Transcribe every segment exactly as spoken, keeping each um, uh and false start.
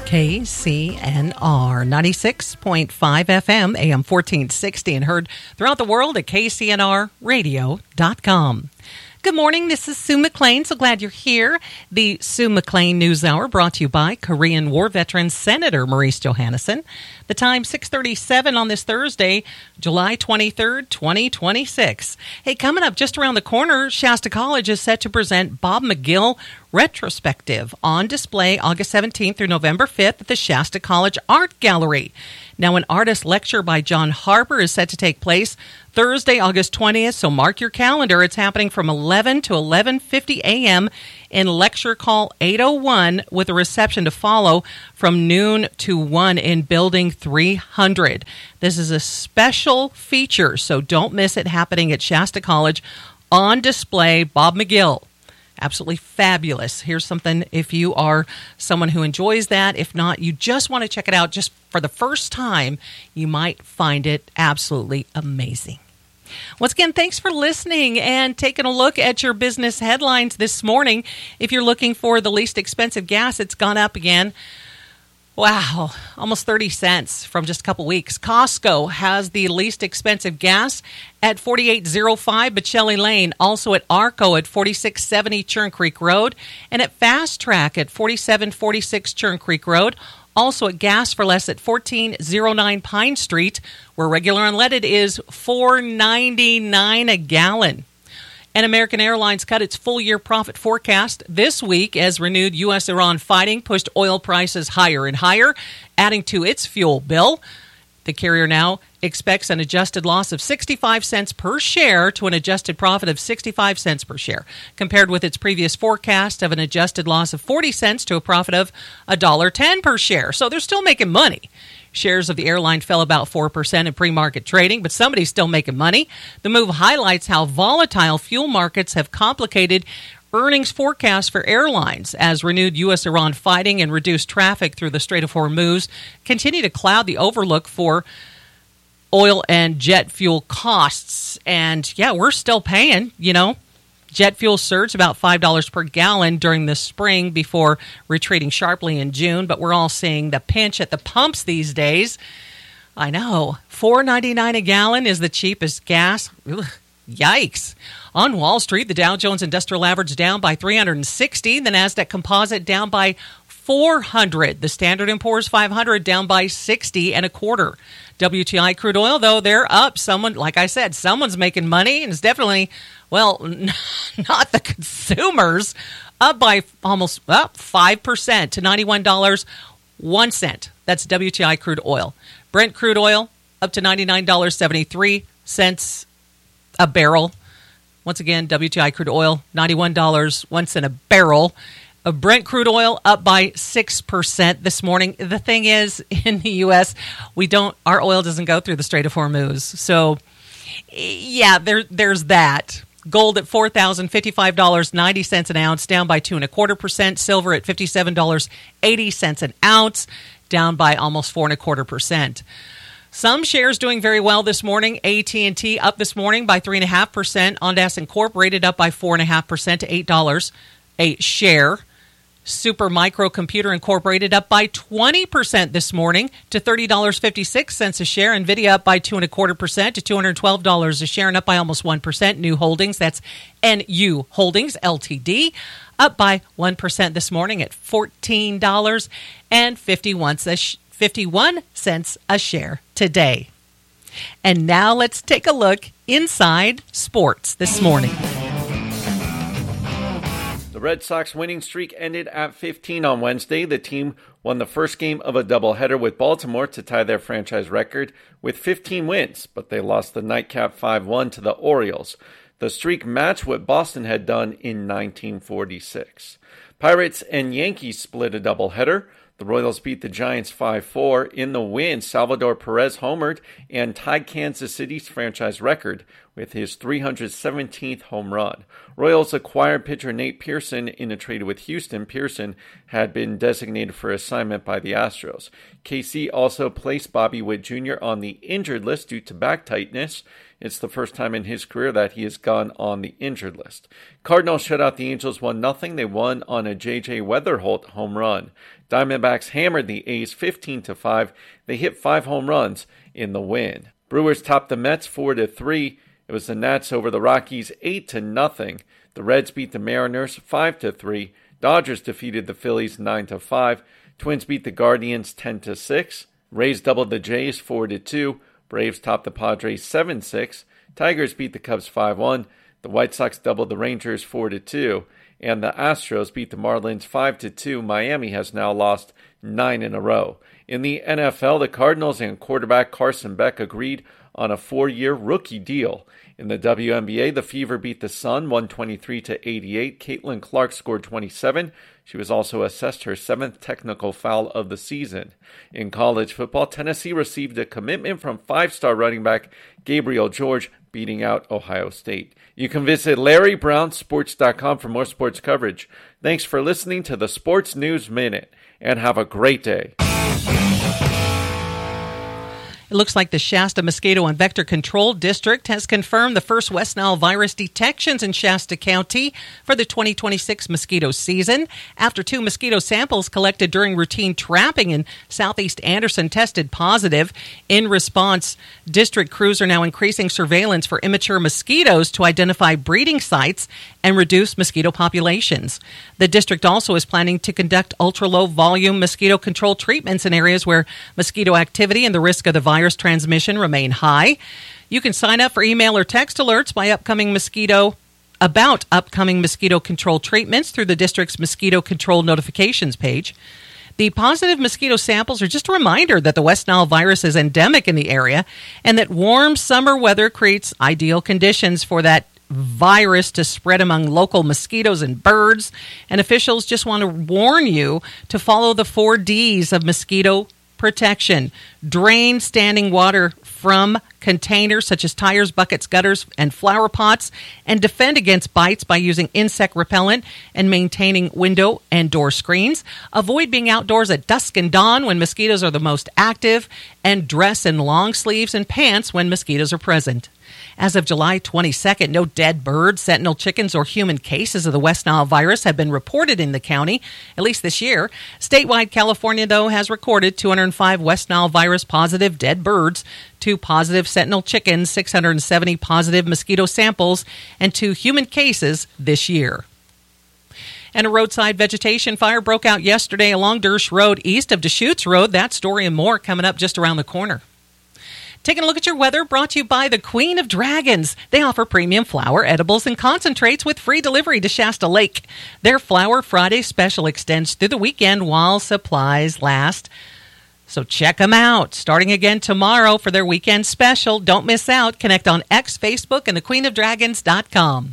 K C N R ninety-six point five F M, A M fourteen sixty, and heard throughout the world at K C N R radio dot com. Good morning, this is Sue McLean. So glad you're here. The Sue McLean News Hour brought to you by Korean War veteran Senator Maurice Johannesson. The time six thirty-seven on this Thursday, July twenty-third, twenty twenty-six. Hey, coming up just around the corner, Shasta College is set to present Bob McGill Retrospective on display August seventeenth through November fifth at the Shasta College Art Gallery. Now, an artist lecture by John Harper is set to take place Thursday, August twentieth, so mark your calendar. It's happening from eleven to eleven fifty a.m. in Lecture Hall eight oh one, with a reception to follow from noon to one in Building three hundred. This is a special feature, so don't miss it, happening at Shasta College. On display, Bob McGill. Absolutely fabulous. Here's something if you are someone who enjoys that. If not, you just want to check it out just for the first time, you might find it absolutely amazing. Once again, thanks for listening and taking a look at your business headlines this morning. If you're looking for the least expensive gas, it's gone up again. Wow, almost thirty cents from just a couple weeks. Costco has the least expensive gas at forty-eight oh five Bocelli Lane, also at Arco at forty-six seventy Churn Creek Road, and at Fast Track at forty-seven forty-six Churn Creek Road, also at Gas for Less at fourteen oh nine Pine Street, where regular unleaded is four ninety-nine a gallon. And American Airlines cut its full-year profit forecast this week as renewed U S Iran fighting pushed oil prices higher and higher, adding to its fuel bill. The carrier now expects an adjusted loss of sixty-five cents per share to an adjusted profit of sixty-five cents per share, compared with its previous forecast of an adjusted loss of forty cents to a profit of one dollar and ten cents per share. So they're still making money. Shares of the airline fell about four percent in pre-market trading, but somebody's still making money. The move highlights how volatile fuel markets have complicated earnings forecasts for airlines as renewed U S Iran fighting and reduced traffic through the Strait of Hormuz continue to cloud the overlook for oil and jet fuel costs. And yeah, we're still paying, you know. Jet fuel surged about five dollars per gallon during the spring before retreating sharply in June, but we're all seeing the pinch at the pumps these days. I know, four ninety-nine a gallon is the cheapest gas. Ugh, yikes. On Wall Street, the Dow Jones Industrial Average down by three hundred sixty, the NASDAQ Composite down by four hundred, the Standard and Poor's five hundred down by sixty and a quarter. W T I crude oil, though, they're up. Someone, like I said, someone's making money, and it's definitely, well, not the consumers, up by almost up five percent to ninety-one dollars and one cent. That's W T I crude oil. Brent crude oil up to ninety-nine dollars and seventy-three cents a barrel. Once again, W T I crude oil, ninety-one dollars and one cent a barrel. A Brent crude oil up by six percent this morning. The thing is, in the U S, we don't, our oil doesn't go through the Strait of Hormuz. So, yeah, there, there's that. Gold at four thousand fifty-five dollars and ninety cents an ounce, down by two and a quarter percent. Silver at fifty-seven dollars and eighty cents an ounce, down by almost four and a quarter percent. Some shares doing very well this morning. A T and T up this morning by three and a half percent. Ondas Incorporated up by four and a half percent to eight dollars a share. Super Microcomputer Incorporated up by twenty percent this morning to thirty dollars and fifty-six cents a share. NVIDIA up by two and a quarter percent to two hundred twelve dollars a share and up by almost one percent. New Holdings, that's N U Holdings L T D, up by one percent this morning at fourteen dollars and fifty-one cents a share today. And now let's take a look inside sports this morning. The Red Sox winning streak ended at fifteen on Wednesday. The team won the first game of a doubleheader with Baltimore to tie their franchise record with fifteen wins, but they lost the nightcap five one to the Orioles. The streak matched what Boston had done in nineteen forty-six. Pirates and Yankees split a doubleheader. The Royals beat the Giants five four. In the win, Salvador Perez homered and tied Kansas City's franchise record with his three hundred seventeenth home run. Royals acquired pitcher Nate Pearson in a trade with Houston. Pearson had been designated for assignment by the Astros. K C also placed Bobby Witt Junior on the injured list due to back tightness. It's the first time in his career that he has gone on the injured list. Cardinals shut out the Angels one nothing. They won on a J J Weatherholt home run. Diamondbacks Diamondbacks hammered the A's fifteen to five. They hit five home runs in the win. Brewers topped the Mets four to three. It was the Nats over the Rockies eight to nothing. The Reds beat the Mariners five to three. Dodgers defeated the Phillies nine to five. Twins beat the Guardians ten to six. Rays doubled the Jays four to two. Braves topped the Padres seven six. Tigers beat the Cubs five one. The White Sox doubled the Rangers four to two. And the Astros beat the Marlins five to two. Miami has now lost nine in a row. In the N F L, the Cardinals and quarterback Carson Beck agreed on a four-year rookie deal. In the W N B A, the Fever beat the Sun one twenty-three to eighty-eight. Caitlin Clark scored twenty-seven. She was also assessed her seventh technical foul of the season. In college football, Tennessee received a commitment from five-star running back Gabriel George, beating out Ohio State. You can visit Larry Brown Sports dot com for more sports coverage. Thanks for listening to the Sports News Minute, and have a great day. It looks like the Shasta Mosquito and Vector Control District has confirmed the first West Nile virus detections in Shasta County for the twenty twenty-six mosquito season. After two mosquito samples collected during routine trapping in southeast Anderson tested positive. In response, district crews are now increasing surveillance for immature mosquitoes to identify breeding sites and reduce mosquito populations. The district also is planning to conduct ultra-low volume mosquito control treatments in areas where mosquito activity and the risk of the virus Virus transmission remain high. You can sign up for email or text alerts by upcoming mosquito about upcoming mosquito control treatments through the district's mosquito control notifications page. The positive mosquito samples are just a reminder that the West Nile virus is endemic in the area and that warm summer weather creates ideal conditions for that virus to spread among local mosquitoes and birds. And officials just want to warn you to follow the four D's of mosquito protection. Drain standing water from containers such as tires, buckets, gutters, and flower pots, and defend against bites by using insect repellent and maintaining window and door screens. Avoid being outdoors at dusk and dawn when mosquitoes are the most active, and dress in long sleeves and pants when mosquitoes are present. As of July twenty-second, no dead birds, sentinel chickens, or human cases of the West Nile virus have been reported in the county, at least this year. Statewide, California, though, has recorded two hundred five West Nile virus positive dead birds, two positive sentinel chickens, six hundred seventy positive mosquito samples, and two human cases this year. And a roadside vegetation fire broke out yesterday along Dersh Road east of Deschutes Road. That story and more coming up just around the corner. Taking a look at your weather, brought to you by the Queen of Dragons. They offer premium flour, edibles, and concentrates with free delivery to Shasta Lake. Their Flower Friday special extends through the weekend while supplies last. So check them out. Starting again tomorrow for their weekend special. Don't miss out. Connect on X, Facebook, and the queen of dragons dot com.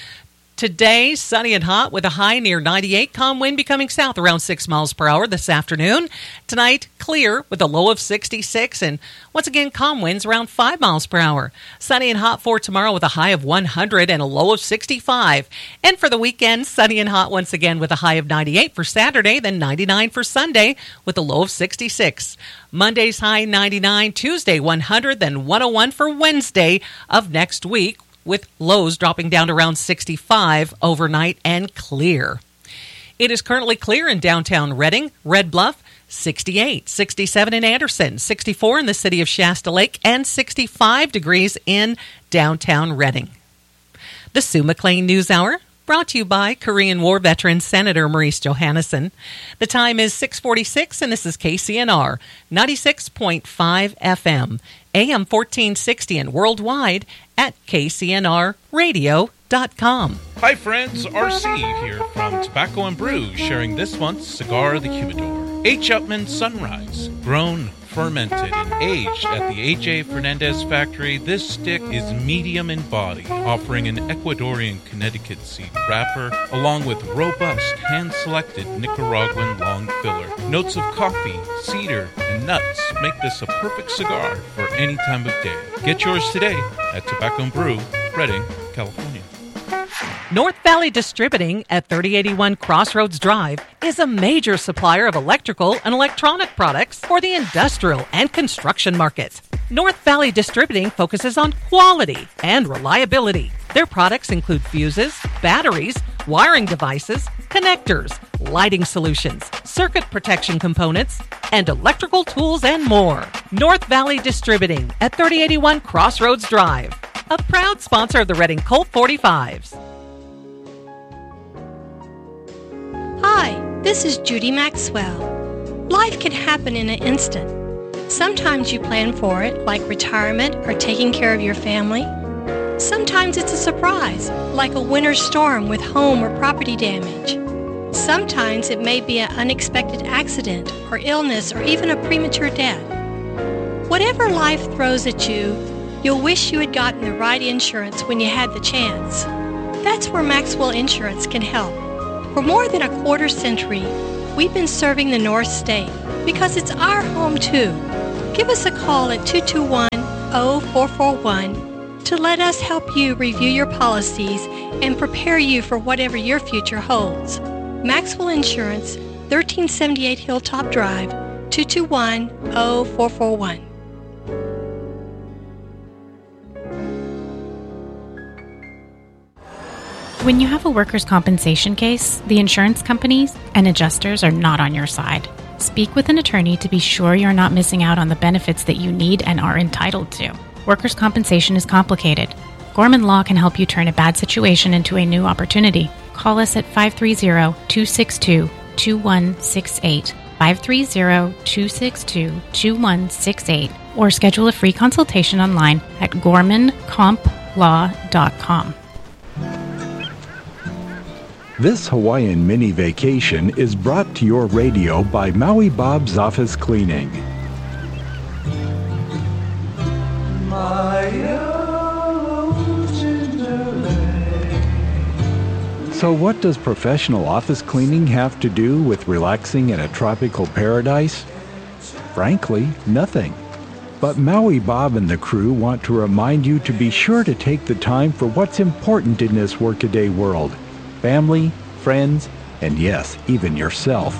Today, sunny and hot with a high near ninety-eight. Calm wind becoming south around six miles per hour this afternoon. Tonight, clear with a low of sixty-six. And once again, calm winds around five miles per hour. Sunny and hot for tomorrow with a high of one hundred and a low of sixty-five. And for the weekend, sunny and hot once again with a high of ninety-eight for Saturday, then ninety-nine for Sunday with a low of sixty-six. Monday's high ninety-nine, Tuesday one hundred, then one oh one for Wednesday of next week, with lows dropping down to around sixty-five overnight and clear. It is currently clear in downtown Redding, Red Bluff, sixty-eight, sixty-seven in Anderson, sixty-four in the city of Shasta Lake, and sixty-five degrees in downtown Redding. The Sue McLean News Hour, brought to you by Korean War veteran Senator Maurice Johannesson. The time is six forty-six, and this is K C N R ninety-six point five F M, A M fourteen sixty, and worldwide at K C N R radio dot com. Hi friends, R C here from Tobacco and Brew, sharing this month's Cigar of the Humidor. H. Upmann Sunrise, grown, fermented, and aged at the A J Fernandez factory. This stick is medium in body, offering an Ecuadorian Connecticut seed wrapper, along with robust, hand-selected Nicaraguan long filler. Notes of coffee, cedar, and nuts make this a perfect cigar for any time of day. Get yours today at Tobacco and Brew, Redding, California. North Valley Distributing at thirty eighty-one Crossroads Drive is a major supplier of electrical and electronic products for the industrial and construction market. North Valley Distributing focuses on quality and reliability. Their products include fuses, batteries, wiring devices, connectors, lighting solutions, circuit protection components, and electrical tools and more. North Valley Distributing at thirty eighty-one Crossroads Drive, a proud sponsor of the Reading Colt forty-fives. Hi, this is Judy Maxwell. Life can happen in an instant. Sometimes you plan for it, like retirement or taking care of your family. Sometimes it's a surprise, like a winter storm with home or property damage. Sometimes it may be an unexpected accident or illness or even a premature death. Whatever life throws at you, you'll wish you had gotten the right insurance when you had the chance. That's where Maxwell Insurance can help. For more than a quarter century, we've been serving the North State because it's our home too. Give us a call at two two one, zero four four one to let us help you review your policies and prepare you for whatever your future holds. Maxwell Insurance, thirteen seventy-eight Hilltop Drive, two two one, zero four four one. When you have a workers' compensation case, the insurance companies and adjusters are not on your side. Speak with an attorney to be sure you're not missing out on the benefits that you need and are entitled to. Workers' compensation is complicated. Gorman Law can help you turn a bad situation into a new opportunity. Call us at five three zero, two six two, two one six eight, five three zero, two six two, two one six eight, or schedule a free consultation online at gorman comp law dot com. This Hawaiian mini vacation is brought to your radio by Maui Bob's Office Cleaning. So what does professional office cleaning have to do with relaxing in a tropical paradise? Frankly, nothing. But Maui Bob and the crew want to remind you to be sure to take the time for what's important in this workaday world. Family, friends, and yes, even yourself.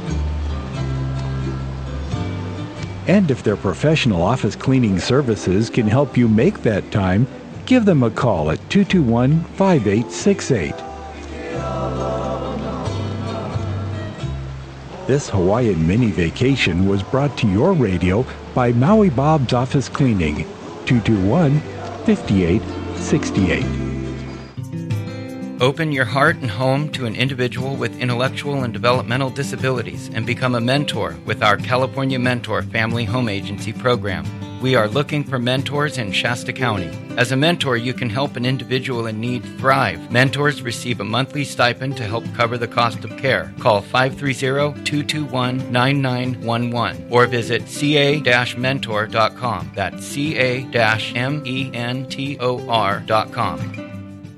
And if their professional office cleaning services can help you make that time, give them a call at two two one, five eight six eight. This Hawaiian mini vacation was brought to your radio by Maui Bob's Office Cleaning, two two one, five eight six eight. Open your heart and home to an individual with intellectual and developmental disabilities and become a mentor with our California Mentor Family Home Agency program. We are looking for mentors in Shasta County. As a mentor, you can help an individual in need thrive. Mentors receive a monthly stipend to help cover the cost of care. Call five three zero, two two one, nine nine one one or visit c a dash mentor dot com. That's c a dash mentor dot com.